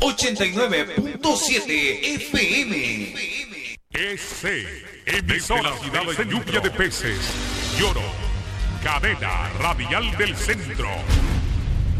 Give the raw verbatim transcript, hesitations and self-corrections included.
ochenta y nueve punto siete F M. S, emisora la ciudad de lluvia de peces, Lloro, cadena radial del centro.